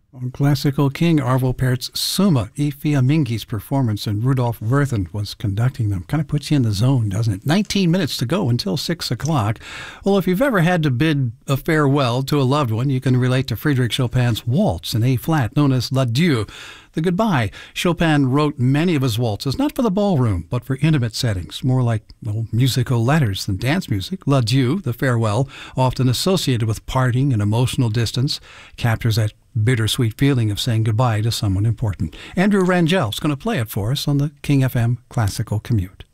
Classical king Arvo Pärt's Summa e Fiammingi's performance, and Rudolf Werthen was conducting them. Kind of puts you in the zone, doesn't it? 19 minutes to go until 6 o'clock. Well, if you've ever had to bid a farewell to a loved one, you can relate to Frédéric Chopin's waltz in A-flat, known as L'Adieu, the goodbye. Chopin wrote many of his waltzes, not for the ballroom, but for intimate settings, more like musical letters than dance music. L'Adieu, the farewell, often associated with parting and emotional distance, captures that bittersweet feeling of saying goodbye to someone important. Andrew Rangel is going to play it for us on the King FM Classical Commute.